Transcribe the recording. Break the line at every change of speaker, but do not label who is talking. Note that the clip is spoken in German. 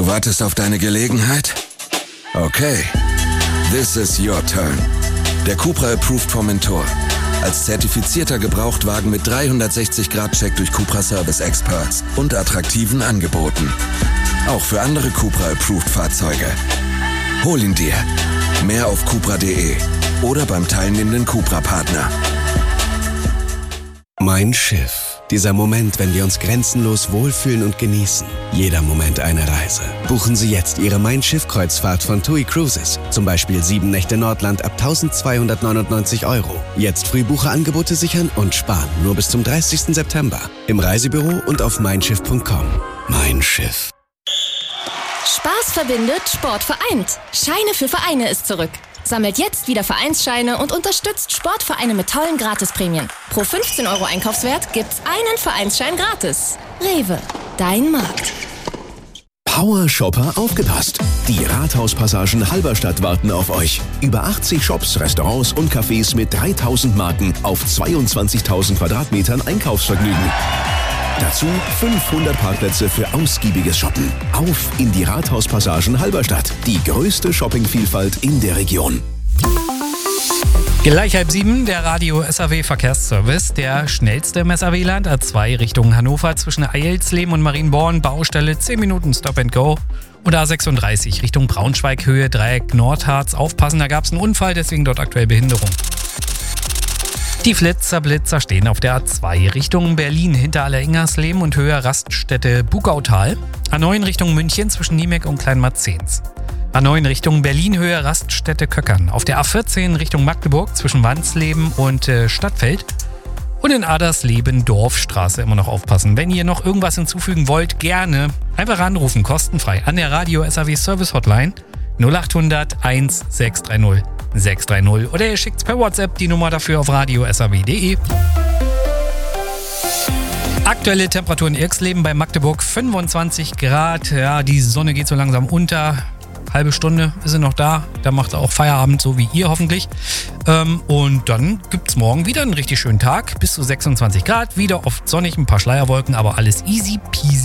Du wartest auf deine Gelegenheit? Okay. This is your turn. Der Cupra Approved Formentor. Als zertifizierter Gebrauchtwagen mit 360-Grad-Check durch Cupra Service Experts und attraktiven Angeboten. Auch für andere Cupra Approved Fahrzeuge. Hol ihn dir. Mehr auf cupra.de oder beim teilnehmenden Cupra-Partner.
Mein Schiff. Dieser Moment, wenn wir uns grenzenlos wohlfühlen und genießen. Jeder Moment eine Reise. Buchen Sie jetzt Ihre Mein Schiff-Kreuzfahrt von TUI Cruises. Zum Beispiel 7 Nächte Nordland ab 1.299 €. Jetzt Frühbucherangebote sichern und sparen. Nur bis zum 30. September. Im Reisebüro und auf meinschiff.com. Mein Schiff.
Spaß verbindet, Sport vereint. Scheine für Vereine ist zurück. Sammelt jetzt wieder Vereinsscheine und unterstützt Sportvereine mit tollen Gratisprämien. Pro 15 € Einkaufswert gibt's einen Vereinsschein gratis. Rewe, dein Markt.
Power Shopper, aufgepasst! Die Rathauspassagen Halberstadt warten auf euch. Über 80 Shops, Restaurants und Cafés mit 3000 Marken auf 22.000 Quadratmetern Einkaufsvergnügen. Dazu 500 Parkplätze für ausgiebiges Shoppen. Auf in die Rathauspassagen Halberstadt. Die größte Shoppingvielfalt in der Region.
Gleich 6:30, der Radio SAW Verkehrsservice. Der schnellste im SAW-Land, A2 Richtung Hannover zwischen Eilsleben und Marienborn. Baustelle 10 Minuten Stop and Go. Und A36 Richtung Braunschweig, Höhe Dreieck Nordharz. Aufpassen, da gab es einen Unfall, deswegen dort aktuell Behinderung. Die Blitzer stehen auf der A2 Richtung Berlin hinter Alleringersleben und Höhe Raststätte Bugautal. A9 Richtung München zwischen Niemek und Kleinmarzens. A9 Richtung Berlin Höhe Raststätte Köckern. Auf der A14 Richtung Magdeburg zwischen Wansleben und Stadtfeld. Und in Adersleben Dorfstraße immer noch aufpassen. Wenn ihr noch irgendwas hinzufügen wollt, gerne einfach anrufen, kostenfrei an der Radio SAW Service Hotline 0800 1630 630 oder ihr schickt's per WhatsApp, die Nummer dafür auf radiosaw.de. Aktuelle Temperatur in Irxleben bei Magdeburg 25 Grad. Ja, die Sonne geht so langsam unter. Halbe Stunde ist sie noch da. Da macht sie auch Feierabend, so wie ihr hoffentlich. Und dann gibt's morgen wieder einen richtig schönen Tag. Bis zu 26 Grad. Wieder oft sonnig, ein paar Schleierwolken, aber alles easy peasy.